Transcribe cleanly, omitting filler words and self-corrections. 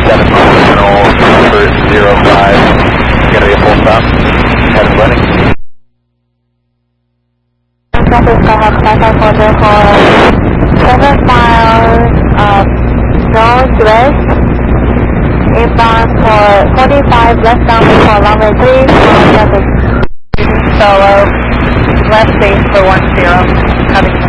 7 Terminal number 05. Gonna be a full stop. Head and running. Traffic Skyhawk 5540 for 7 miles northwest, inbound for 45 left downwind for runway 3 for traffic. Solo, left base for 10, having